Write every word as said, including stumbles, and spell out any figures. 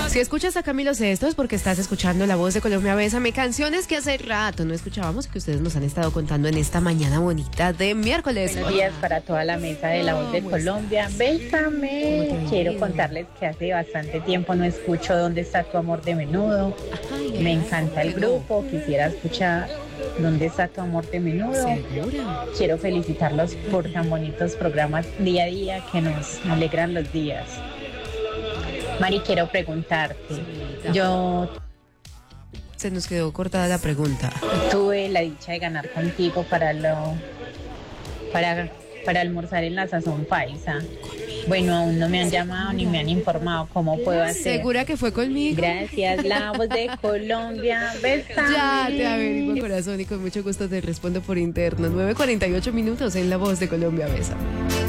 Si escuchas a Camilo Sesto es porque estás escuchando La Voz de Colombia. Bésame, canciones que hace rato no escuchábamos y que ustedes nos han estado contando en esta mañana bonita de miércoles. Buenos días para toda la mesa de La Voz de Colombia. Bésame. Quiero contarles que hace bastante tiempo no escucho ¿Dónde está tu amor de Menudo? Ay, Me ay, encanta el grupo. Quisiera escuchar ¿Dónde está tu amor de Menudo? ¿Segura? Quiero felicitarlos por tan bonitos programas día a día que nos alegran los días. Mari, quiero preguntarte. Yo Se nos quedó cortada la pregunta. tuve la dicha de ganar contigo para lo para, para almorzar en la Sazón Paisa. Bueno, aún no me han llamado ni me han informado cómo puedo hacer. ¿Segura que fue conmigo? Gracias, La Voz de Colombia. Bésame. Ya te averiguo, corazón, y con mucho gusto te respondo por interno. nueve cuarenta y ocho minutos en La Voz de Colombia. Bésame.